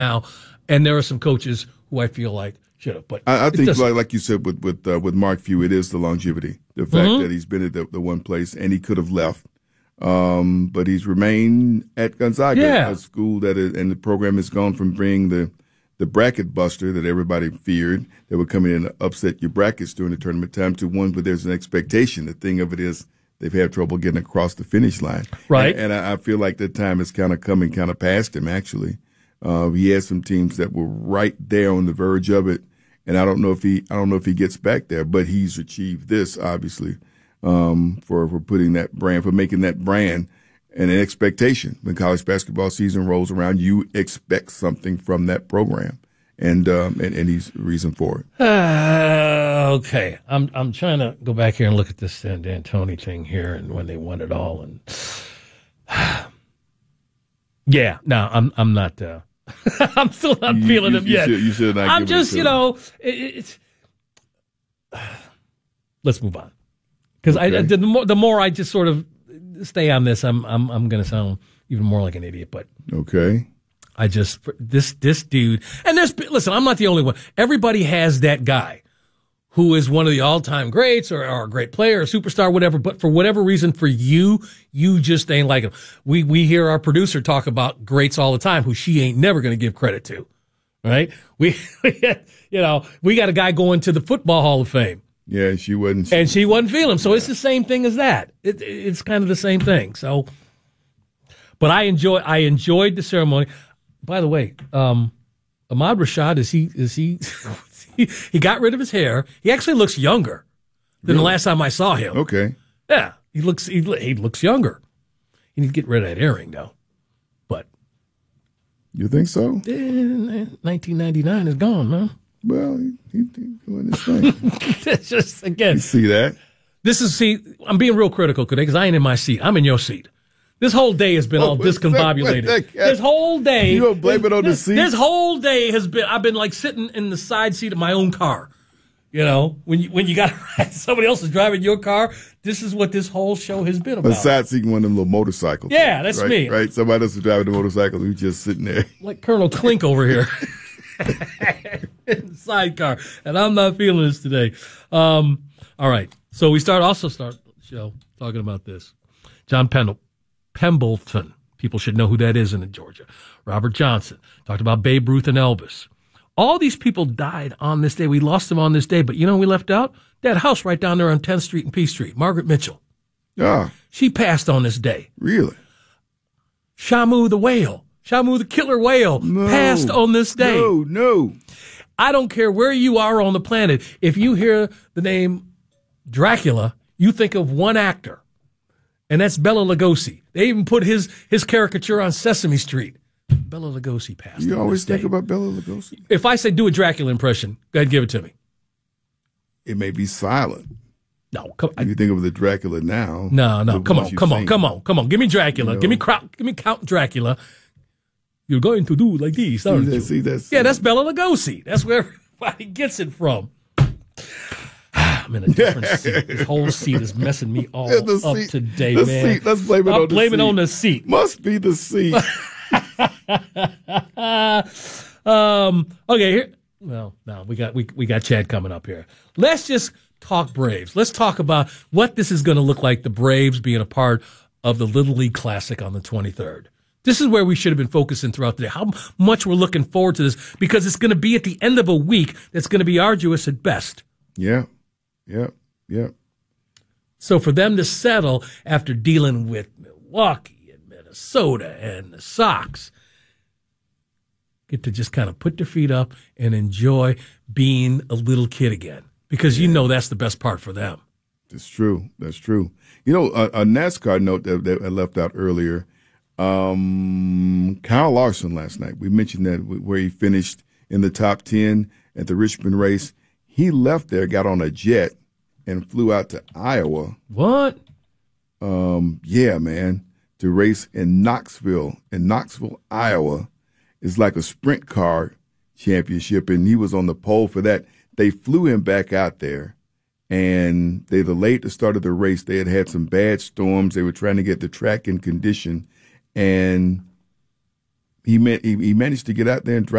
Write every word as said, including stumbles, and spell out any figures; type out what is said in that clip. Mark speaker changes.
Speaker 1: now, and there are some coaches who I feel like should have. But
Speaker 2: I, I think, like, like you said, with with uh, with Mark Few, it is the longevity, the fact
Speaker 1: mm-hmm.
Speaker 2: that he's been at the, the one place and he could have left, um, but he's remained at Gonzaga,
Speaker 1: yeah.
Speaker 2: a school that is, and the program has gone from being the the bracket buster that everybody feared that would come in and upset your brackets during the tournament time to one where there's an expectation. The thing of it is, they've had trouble getting across the finish line.
Speaker 1: Right.
Speaker 2: And, and I, I feel like that time is kind of coming kind of past him, actually. Uh, he had some teams that were right there on the verge of it. And I don't know if he, I don't know if he gets back there, but he's achieved this, obviously, um, for, for putting that brand, for making that brand and an expectation. When college basketball season rolls around, you expect something from that program. And, um, and, and he's the reason for it.
Speaker 1: Uh, okay. I'm, I'm trying to go back here and look at this San D'Antoni thing here and when they won it all. And yeah, no, I'm, I'm not, uh, I'm still not
Speaker 2: you,
Speaker 1: feeling
Speaker 2: you,
Speaker 1: him
Speaker 2: you
Speaker 1: yet.
Speaker 2: Should, you should not
Speaker 1: I'm just,
Speaker 2: it
Speaker 1: you know, it, it's, let's move on. Cause okay. I, the more, the more I just sort of stay on this, I'm, I'm, I'm going to sound even more like an idiot, but
Speaker 2: okay.
Speaker 1: I just, this, this dude, and there's, listen, I'm not the only one. Everybody has that guy who is one of the all-time greats or, or a great player, a superstar, whatever, but for whatever reason, for you, you just ain't like him. We, we hear our producer talk about greats all the time who she ain't never going to give credit to, right? We, you know, we got a guy going to the Football Hall of Fame.
Speaker 2: Yeah, she wasn't.
Speaker 1: And she wasn't feeling him. So yeah. It's the same thing as that. It, it's kind of the same thing. So, but I enjoy, I enjoyed the ceremony. By the way, um, Ahmad Rashad, is he, is he, he, he got rid of his hair. He actually looks younger than really? the last time I saw him.
Speaker 2: Okay.
Speaker 1: Yeah. He looks, he, he looks younger. He needs to get rid of that earring though. But.
Speaker 2: You think so?
Speaker 1: Eh, nineteen ninety-nine is gone, man.
Speaker 2: Well, he, he, he doing his thing.
Speaker 1: It's just, again.
Speaker 2: You see that?
Speaker 1: This is, see, I'm being real critical today because I ain't in my seat. I'm in your seat. This whole day has been oh, all discombobulated. That, this whole day.
Speaker 2: You gonna blame it on
Speaker 1: this,
Speaker 2: the seat?
Speaker 1: This whole day has been, I've been like sitting in the side seat of my own car. You know, when you, when you got somebody else is driving your car, this is what this whole show has been about.
Speaker 2: A side seat, one of them little motorcycles.
Speaker 1: Yeah, that's
Speaker 2: right,
Speaker 1: me.
Speaker 2: Right? Somebody else is driving the motorcycle, who's just sitting there.
Speaker 1: Like Colonel Klink over here. In the sidecar. And I'm not feeling this today. Um, all right. So we start, also start the show talking about this. John Pendle. Pembleton. People should know who that is in Georgia. Robert Johnson. Talked about Babe Ruth and Elvis. All these people died on this day. We lost them on this day. But you know who we left out? That house right down there on tenth Street and P Street. Margaret Mitchell.
Speaker 2: Yeah.
Speaker 1: She passed on this day.
Speaker 2: Really?
Speaker 1: Shamu the whale. Shamu the killer whale
Speaker 2: no,
Speaker 1: passed on this day.
Speaker 2: No, no.
Speaker 1: I don't care where you are on the planet. If you hear the name Dracula, you think of one actor. And that's Bela Lugosi. They even put his his caricature on Sesame Street. Bela Lugosi passed.
Speaker 2: You always think about Bela Lugosi?
Speaker 1: If I say do a Dracula impression, go ahead and give it to me.
Speaker 2: It may be silent.
Speaker 1: No, come
Speaker 2: on. If you think of the Dracula now.
Speaker 1: No, no, come on, come on, come on, come on. Give me Dracula. You know. Give me Count, give me Count Dracula. You're going to do like this, aren't
Speaker 2: see,
Speaker 1: you?
Speaker 2: See, that's,
Speaker 1: yeah, that's Bela Lugosi. That's where everybody gets it from. I'm in a different seat. This whole seat is messing me all yeah, up
Speaker 2: seat,
Speaker 1: today,
Speaker 2: the
Speaker 1: man.
Speaker 2: Seat. Let's blame it
Speaker 1: I'll
Speaker 2: on the
Speaker 1: blame
Speaker 2: seat.
Speaker 1: it on the seat.
Speaker 2: Must be the seat.
Speaker 1: um. Okay. Here. Well, no, we got we we got Chad coming up here. Let's just talk Braves. Let's talk about what this is going to look like. The Braves being a part of the Little League Classic on the twenty-third. This is where we should have been focusing throughout the day. How much we're looking forward to this because it's going to be at the end of a week that's going to be arduous at best.
Speaker 2: Yeah. Yep, yep.
Speaker 1: So for them to settle after dealing with Milwaukee and Minnesota and the Sox, get to just kind of put their feet up and enjoy being a little kid again. Because yeah. you know that's the best part for them.
Speaker 2: That's true. That's true. You know, a, a NASCAR note that, that I left out earlier, um, Kyle Larson last night, we mentioned that where he finished in the top ten at the Richmond race. He left there, got on a jet, and flew out to Iowa.
Speaker 1: What?
Speaker 2: Um, yeah, man, to race in Knoxville. In Knoxville, Iowa, it's like a sprint car championship, and he was on the pole for that. They flew him back out there, and they delayed the start of the race. They had had some bad storms. They were trying to get the track in condition, and he, he he managed to get out there and drive.